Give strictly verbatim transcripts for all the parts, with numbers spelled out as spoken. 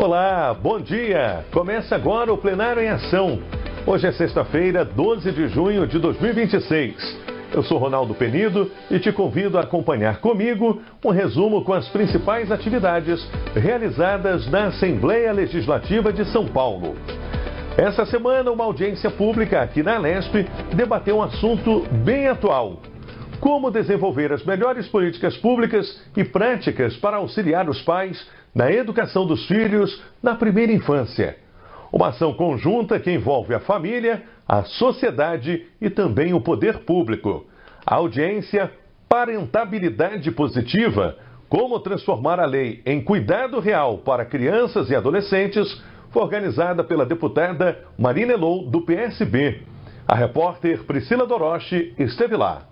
Olá, bom dia! Começa agora o Plenário em Ação. Hoje é sexta-feira, doze de junho de dois mil e vinte e seis. Eu sou Ronaldo Penido e te convido a acompanhar comigo um resumo com as principais atividades realizadas na Assembleia Legislativa de São Paulo. Essa semana, uma audiência pública aqui na Lesp debateu um assunto bem atual: como desenvolver as melhores políticas públicas e práticas para auxiliar os pais na educação dos filhos na primeira infância. Uma ação conjunta que envolve a família, a sociedade e também o poder público. A audiência Parentabilidade Positiva, como transformar a lei em cuidado real para crianças e adolescentes, foi organizada pela deputada Marina Elou, do P S B. A repórter Priscila Doroche esteve lá.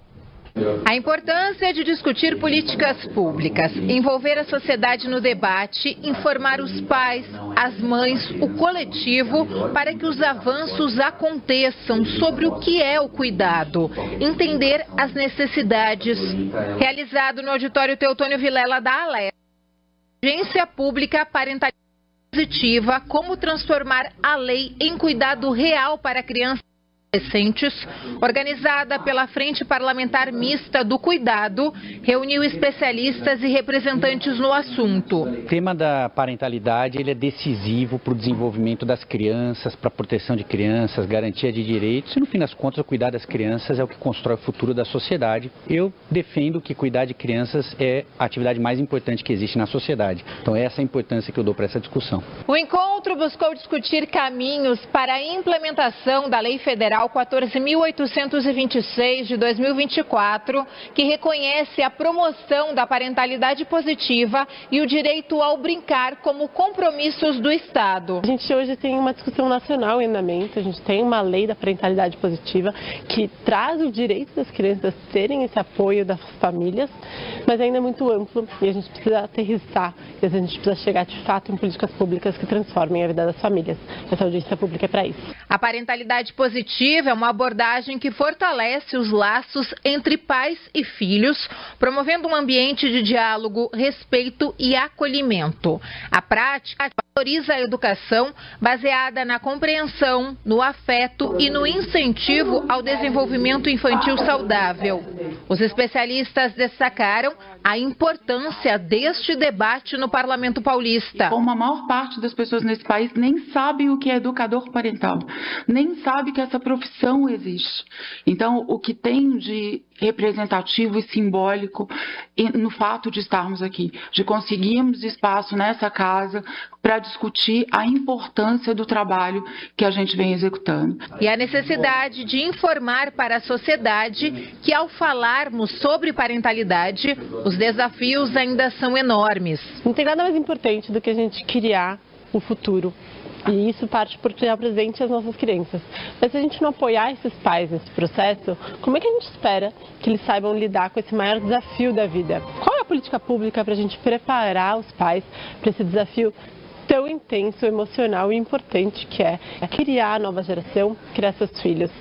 A importância de discutir políticas públicas, envolver a sociedade no debate, informar os pais, as mães, o coletivo, para que os avanços aconteçam sobre o que é o cuidado, entender as necessidades. Realizado no auditório Teotônio Vilela da Alesp, Agência Pública Parentabilidade Positiva, como transformar a lei em cuidado real para crianças adolescentes, organizada pela Frente Parlamentar Mista do Cuidado, reuniu especialistas e representantes no assunto. O tema da parentalidade ele é decisivo para o desenvolvimento das crianças, para a proteção de crianças, garantia de direitos e, no fim das contas, o cuidar das crianças é o que constrói o futuro da sociedade. Eu defendo que cuidar de crianças é a atividade mais importante que existe na sociedade. Então, essa é a importância que eu dou para essa discussão. O encontro buscou discutir caminhos para a implementação da Lei Federal quatorze mil oitocentos e vinte e seis de dois mil e vinte e quatro, que reconhece a promoção da parentalidade positiva e o direito ao brincar como compromissos do Estado. A gente hoje tem uma discussão nacional em andamento, a gente tem uma lei da parentalidade positiva que traz o direito das crianças terem esse apoio das famílias, mas ainda é muito amplo e a gente precisa aterrissar, e a gente precisa chegar de fato em políticas públicas que transformem a vida das famílias. Essa audiência pública é para isso. A parentalidade positiva é uma abordagem que fortalece os laços entre pais e filhos, promovendo um ambiente de diálogo, respeito e acolhimento. A prática valoriza a educação baseada na compreensão, no afeto e no incentivo ao desenvolvimento infantil saudável. Os especialistas destacaram a importância deste debate no Parlamento Paulista. Como a maior parte das pessoas nesse país nem sabe o que é educador parental, nem sabe que essa profissão existe. Então, o que tem de representativo e simbólico no fato de estarmos aqui, de conseguirmos espaço nessa casa para discutir a importância do trabalho que a gente vem executando. E a necessidade de informar para a sociedade que, ao falarmos sobre parentalidade, os desafios ainda são enormes. Não tem nada mais importante do que a gente criar o futuro. E isso parte por ter presente as nossas crianças. Mas se a gente não apoiar esses pais nesse processo, como é que a gente espera que eles saibam lidar com esse maior desafio da vida? Qual é a política pública para a gente preparar os pais para esse desafio tão intenso, emocional e importante que é criar a nova geração, criar seus filhos?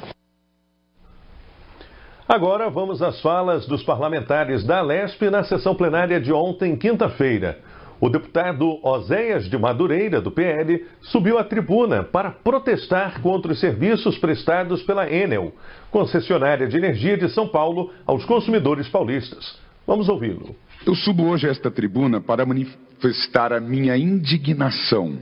Agora vamos às falas dos parlamentares da Lesp na sessão plenária de ontem, quinta-feira. O deputado Oséias de Madureira, do P L, subiu à tribuna para protestar contra os serviços prestados pela Enel, concessionária de energia de São Paulo, aos consumidores paulistas. Vamos ouvi-lo. Eu subo hoje a esta tribuna para manifestar a minha indignação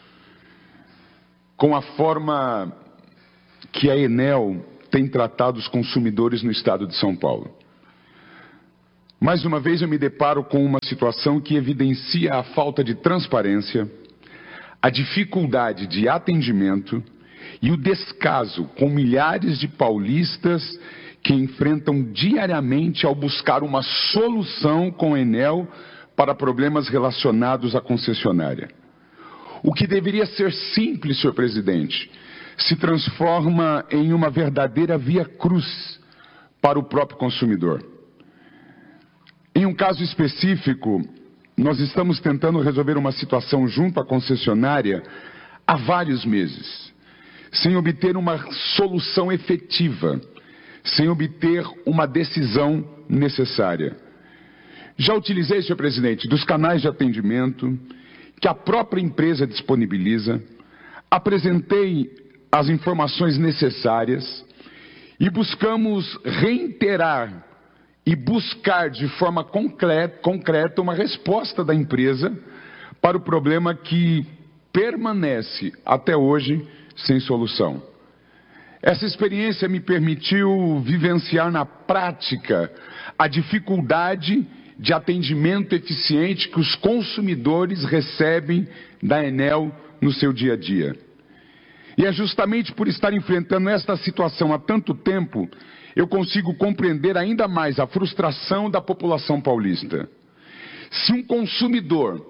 com a forma que a Enel tem tratado os consumidores no estado de São Paulo. Mais uma vez eu me deparo com uma situação que evidencia a falta de transparência, a dificuldade de atendimento e o descaso com milhares de paulistas que enfrentam diariamente ao buscar uma solução com a Enel para problemas relacionados à concessionária. O que deveria ser simples, senhor presidente, se transforma em uma verdadeira via-cruz para o próprio consumidor. Em um caso específico, nós estamos tentando resolver uma situação junto à concessionária há vários meses, sem obter uma solução efetiva, sem obter uma decisão necessária. Já utilizei, senhor presidente, dos canais de atendimento que a própria empresa disponibiliza, apresentei as informações necessárias e buscamos reiterar e buscar de forma concreta uma resposta da empresa para o problema que permanece até hoje sem solução. Essa experiência me permitiu vivenciar na prática a dificuldade de atendimento eficiente que os consumidores recebem da Enel no seu dia a dia. E é justamente por estar enfrentando esta situação há tanto tempo, eu consigo compreender ainda mais a frustração da população paulista. Se um consumidor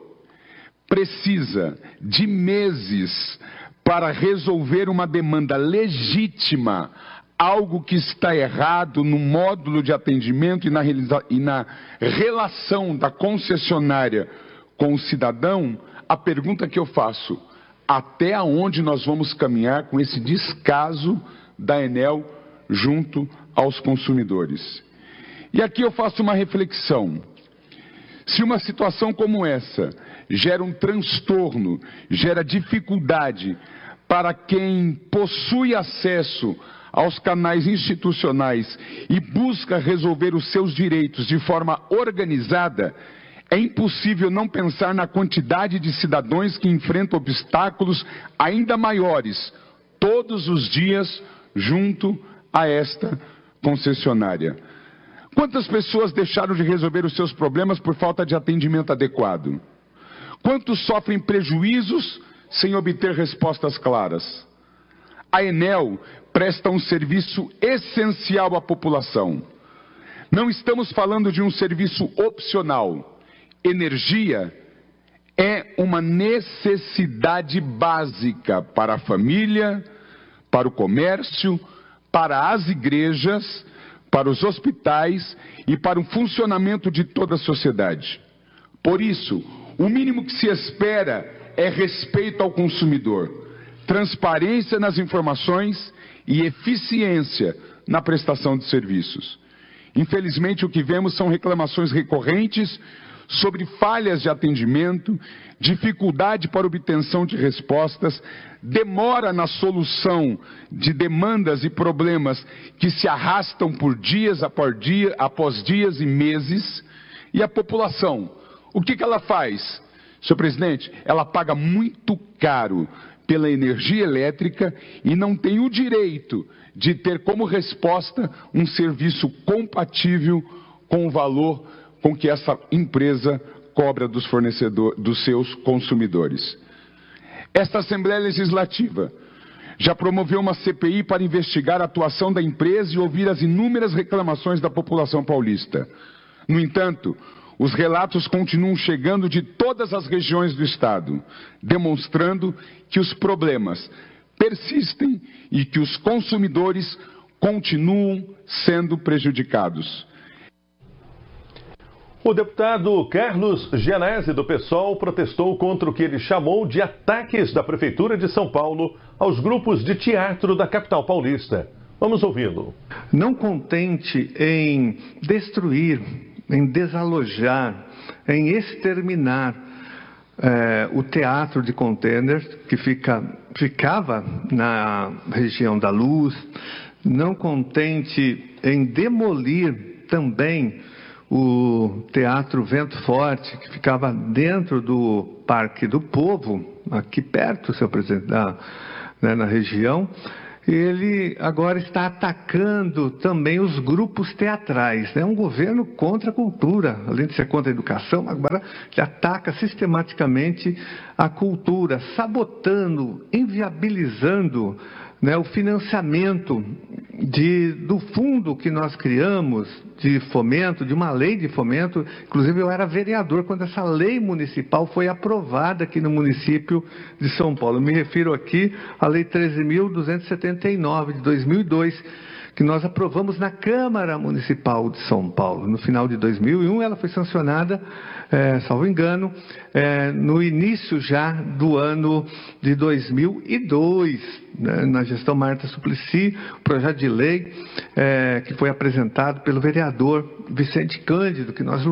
precisa de meses para resolver uma demanda legítima, algo que está errado no módulo de atendimento e na, e na relação da concessionária com o cidadão, a pergunta que eu faço: até onde nós vamos caminhar com esse descaso da Enel junto aos consumidores? E aqui eu faço uma reflexão. Se uma situação como essa gera um transtorno, gera dificuldade para quem possui acesso aos canais institucionais e busca resolver os seus direitos de forma organizada, é impossível não pensar na quantidade de cidadãos que enfrentam obstáculos ainda maiores todos os dias junto a esta concessionária. Quantas pessoas deixaram de resolver os seus problemas por falta de atendimento adequado? Quantos sofrem prejuízos sem obter respostas claras? A Enel presta um serviço essencial à população. Não estamos falando de um serviço opcional. Energia é uma necessidade básica para a família, para o comércio, para as igrejas, para os hospitais e para o funcionamento de toda a sociedade. Por isso, o mínimo que se espera é respeito ao consumidor, transparência nas informações e eficiência na prestação de serviços. Infelizmente, o que vemos são reclamações recorrentes sobre falhas de atendimento, dificuldade para obtenção de respostas, demora na solução de demandas e problemas que se arrastam por dias após, dia, após dias e meses. E a população, o que, que ela faz? Senhor presidente, ela paga muito caro pela energia elétrica e não tem o direito de ter como resposta um serviço compatível com o valor com que essa empresa cobra dos fornecedores, dos seus consumidores. Esta Assembleia Legislativa já promoveu uma C P I para investigar a atuação da empresa e ouvir as inúmeras reclamações da população paulista. No entanto, os relatos continuam chegando de todas as regiões do Estado, demonstrando que os problemas persistem e que os consumidores continuam sendo prejudicados. O deputado Carlos Genese, do PSOL, protestou contra o que ele chamou de ataques da Prefeitura de São Paulo aos grupos de teatro da capital paulista. Vamos ouvi-lo. Não contente em destruir, em desalojar, em exterminar eh, o teatro de contêiner, que fica, ficava na região da Luz, não contente em demolir também o Teatro Vento Forte, que ficava dentro do Parque do Povo, aqui perto, senhor presidente, da, né, na região, ele agora está atacando também os grupos teatrais. É um governo contra a cultura, além de ser contra a educação, agora ele ataca sistematicamente a cultura, sabotando, inviabilizando, né, o financiamento de, do fundo que nós criamos de fomento, de uma lei de fomento. Inclusive eu era vereador quando essa lei municipal foi aprovada aqui no município de São Paulo. Eu me refiro aqui à Lei treze mil duzentos e setenta e nove de dois mil e dois, que nós aprovamos na Câmara Municipal de São Paulo. No final de dois mil e um ela foi sancionada, é, salvo engano, é, no início já do ano de dois mil e dois, né, na gestão Marta Suplicy, o projeto de lei é, que foi apresentado pelo vereador Vicente Cândido, que nós lutamos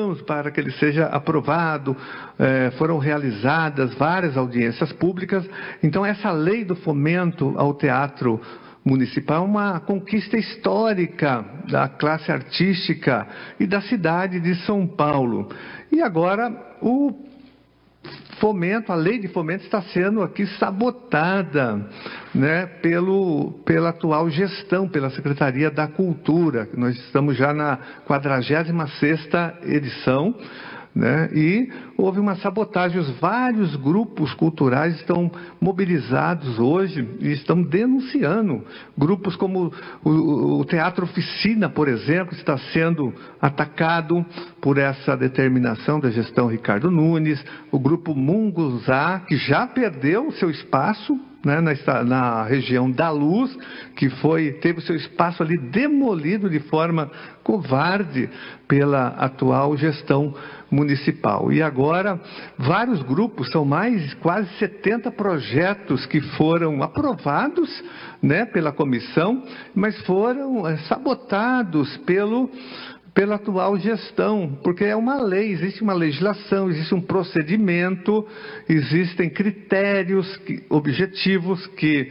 anos para que ele seja aprovado, é, foram realizadas várias audiências públicas. Então, essa lei do fomento ao teatro municipal é uma conquista histórica da classe artística e da cidade de São Paulo. E agora, o fomento, a lei de fomento está sendo aqui sabotada, né, pelo, pela atual gestão, pela Secretaria da Cultura. Nós estamos já na quadragésima sexta edição, né, e houve uma sabotagem. Os vários grupos culturais estão mobilizados hoje e estão denunciando. Grupos como o, o Teatro Oficina, por exemplo, está sendo atacado por essa determinação da gestão Ricardo Nunes. O grupo Munguzá, que já perdeu o seu espaço, né, na, na região da Luz, que foi, teve o seu espaço ali demolido de forma covarde pela atual gestão municipal. E agora, vários grupos, são mais quase setenta projetos que foram aprovados, né, pela comissão, mas foram é, sabotados pelo pela atual gestão, porque é uma lei, existe uma legislação, existe um procedimento, existem critérios que, objetivos que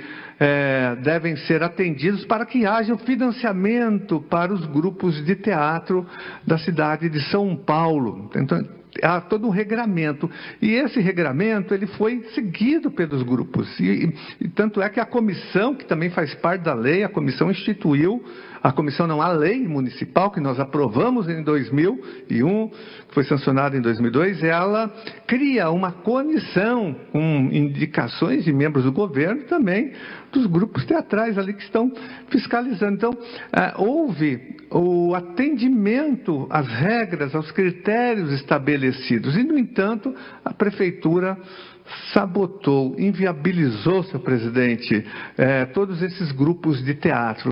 é, devem ser atendidos para que haja o financiamento para os grupos de teatro da cidade de São Paulo. Então, há todo um regramento, e esse regramento ele foi seguido pelos grupos, e, e tanto é que a comissão, que também faz parte da lei, a comissão instituiu, a comissão não, a lei municipal, que nós aprovamos em dois mil e um, que foi sancionada em dois mil e dois, ela cria uma comissão com indicações de membros do governo e também dos grupos teatrais ali que estão fiscalizando. Então, ah, houve o atendimento às regras, aos critérios estabelecidos, e, no entanto, a prefeitura sabotou, inviabilizou, senhor presidente, eh, todos esses grupos de teatro.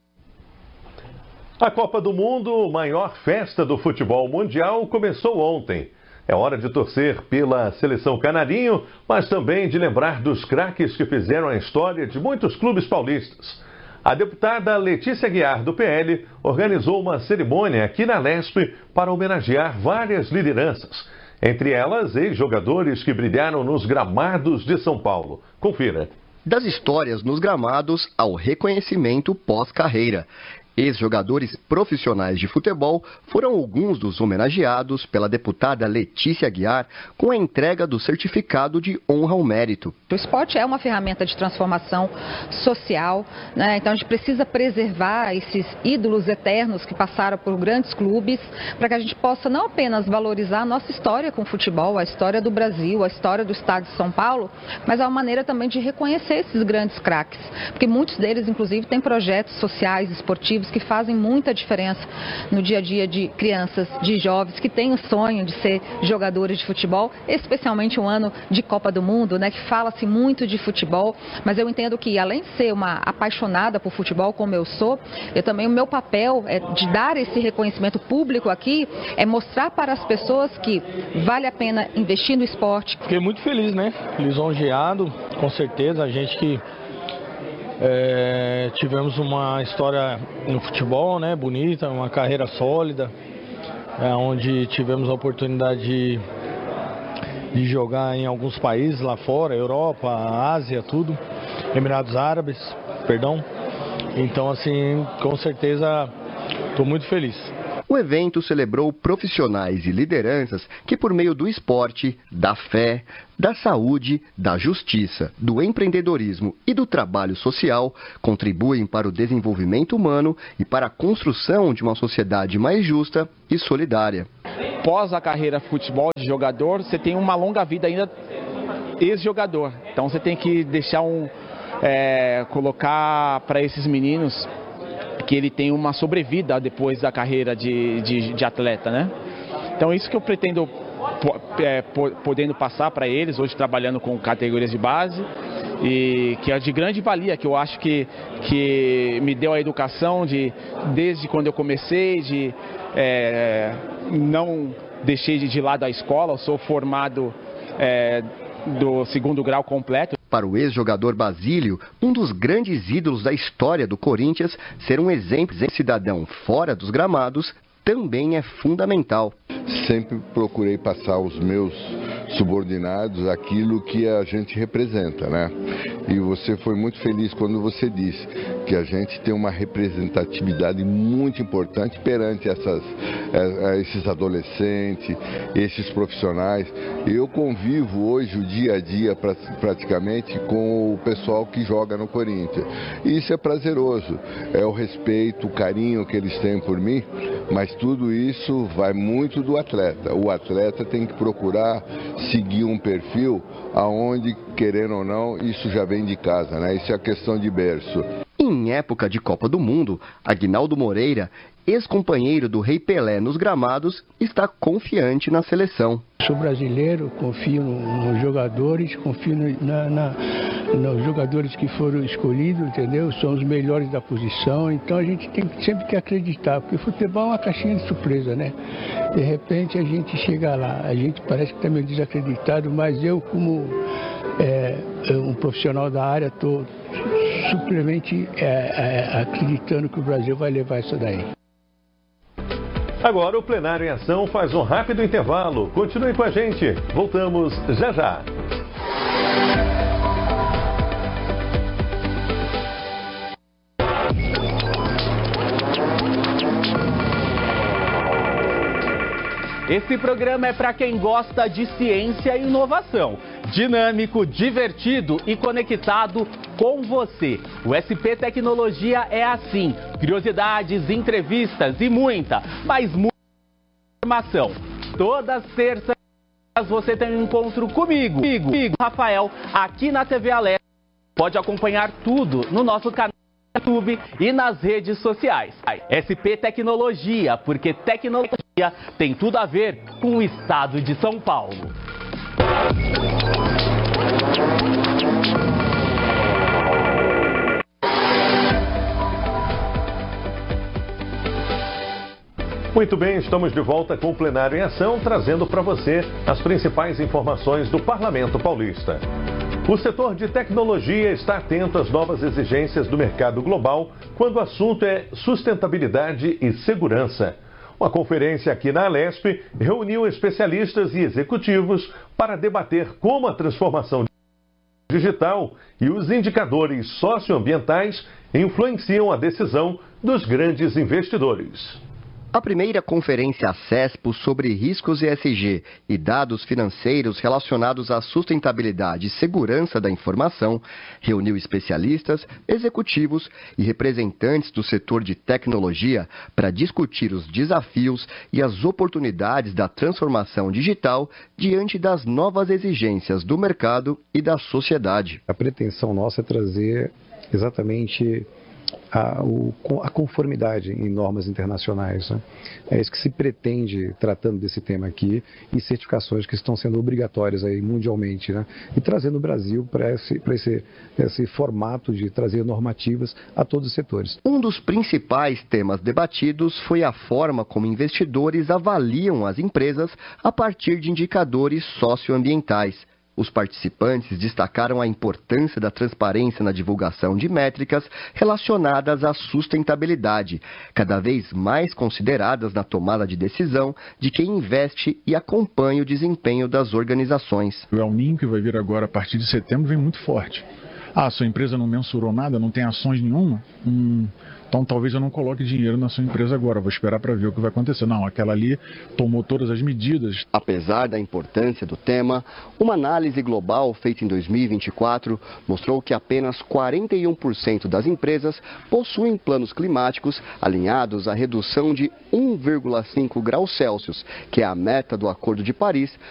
A Copa do Mundo, maior festa do futebol mundial, começou ontem. É hora de torcer pela seleção canarinho, mas também de lembrar dos craques que fizeram a história de muitos clubes paulistas. A deputada Letícia Aguiar, do P L, organizou uma cerimônia aqui na Lespe para homenagear várias lideranças. Entre elas, ex-jogadores que brilharam nos gramados de São Paulo. Confira. Das histórias nos gramados ao reconhecimento pós-carreira. Ex-jogadores profissionais de futebol foram alguns dos homenageados pela deputada Letícia Aguiar com a entrega do certificado de honra ao mérito. O esporte é uma ferramenta de transformação social, né? Então a gente precisa preservar esses ídolos eternos que passaram por grandes clubes, para que a gente possa não apenas valorizar a nossa história com o futebol, a história do Brasil, a história do estado de São Paulo, mas é uma maneira também de reconhecer esses grandes craques, porque muitos deles, inclusive, têm projetos sociais, esportivos, que fazem muita diferença no dia a dia de crianças, de jovens que têm o sonho de ser jogadores de futebol, especialmente um ano de Copa do Mundo, né, que fala-se muito de futebol, mas eu entendo que, além de ser uma apaixonada por futebol, como eu sou, eu também, o meu papel é de dar esse reconhecimento público aqui, é mostrar para as pessoas que vale a pena investir no esporte. Fiquei muito feliz, né? Lisonjeado, com certeza, a gente que É, tivemos uma história no futebol, né, bonita, uma carreira sólida, é, onde tivemos a oportunidade de, de jogar em alguns países lá fora, Europa, Ásia, tudo, Emirados Árabes, perdão. Então, assim, com certeza, estou muito feliz. O evento celebrou profissionais e lideranças que, por meio do esporte, da fé, da saúde, da justiça, do empreendedorismo e do trabalho social, contribuem para o desenvolvimento humano e para a construção de uma sociedade mais justa e solidária. Pós a carreira de futebol de jogador, você tem uma longa vida ainda ex-jogador. Então você tem que deixar um, é, colocar para esses meninos que ele tem uma sobrevida depois da carreira de, de, de atleta, né? Então isso que eu pretendo é, podendo passar para eles, hoje trabalhando com categorias de base, e que é de grande valia, que eu acho que, que me deu a educação de, desde quando eu comecei, de é, não deixei de, de lado a escola, eu sou formado é, do segundo grau completo. Para o ex-jogador Basílio, um dos grandes ídolos da história do Corinthians, ser um exemplo de cidadão fora dos gramados também é fundamental. Sempre procurei passar aos meus subordinados aquilo que a gente representa, né? E você foi muito feliz quando você disse que a gente tem uma representatividade muito importante perante essas, esses adolescentes, esses profissionais. Eu convivo hoje o dia a dia praticamente com o pessoal que joga no Corinthians. E isso é prazeroso, é o respeito, o carinho que eles têm por mim, mas tudo isso vai muito do atleta. O atleta tem que procurar seguir um perfil aonde, querendo ou não, isso já vem de casa, né? Isso é a questão de berço. Em época de Copa do Mundo, Aguinaldo Moreira, ex-companheiro do Rei Pelé nos gramados, está confiante na seleção. Sou brasileiro, confio nos jogadores, confio na, na, nos jogadores que foram escolhidos, entendeu? São os melhores da posição, então a gente tem sempre que acreditar, porque futebol é uma caixinha de surpresa, né? De repente a gente chega lá, a gente parece que está meio desacreditado, mas eu como é, um profissional da área estou simplesmente é, é, acreditando que o Brasil vai levar isso daí. Agora o Plenário em Ação faz um rápido intervalo. Continue com a gente. Voltamos já já. Esse programa é para quem gosta de ciência e inovação. Dinâmico, divertido e conectado com você. O S P Tecnologia é assim. Curiosidades, entrevistas e muita, mas muita informação. Todas as terças você tem um encontro comigo, comigo, comigo, Rafael, aqui na T V Alerta. Pode acompanhar tudo no nosso canal no YouTube e nas redes sociais. S P Tecnologia, porque tecnologia tem tudo a ver com o estado de São Paulo. Muito bem, estamos de volta com o Plenário em Ação, trazendo para você as principais informações do Parlamento Paulista. O setor de tecnologia está atento às novas exigências do mercado global quando o assunto é sustentabilidade e segurança. Uma conferência aqui na Alesp reuniu especialistas e executivos para debater como a transformação digital e os indicadores socioambientais influenciam a decisão dos grandes investidores. A primeira conferência CESPO sobre riscos E S G e dados financeiros relacionados à sustentabilidade e segurança da informação reuniu especialistas, executivos e representantes do setor de tecnologia para discutir os desafios e as oportunidades da transformação digital diante das novas exigências do mercado e da sociedade. A pretensão nossa é trazer exatamente A, o, a conformidade em normas internacionais, né? É isso que se pretende tratando desse tema aqui, e certificações que estão sendo obrigatórias aí mundialmente, né? E trazendo o Brasil para esse, para esse, esse formato de trazer normativas a todos os setores. Um dos principais temas debatidos foi a forma como investidores avaliam as empresas a partir de indicadores socioambientais. Os participantes destacaram a importância da transparência na divulgação de métricas relacionadas à sustentabilidade, cada vez mais consideradas na tomada de decisão de quem investe e acompanha o desempenho das organizações. O El Niño, que vai vir agora a partir de setembro, vem muito forte. Ah, sua empresa não mensurou nada, não tem ações nenhuma? Hum, então talvez eu não coloque dinheiro na sua empresa agora, vou esperar para ver o que vai acontecer. Não, aquela ali tomou todas as medidas. Apesar da importância do tema, uma análise global feita em dois mil e vinte e quatro mostrou que apenas quarenta e um por cento das empresas possuem planos climáticos alinhados à redução de um vírgula cinco graus Celsius, que é a meta do Acordo de Paris,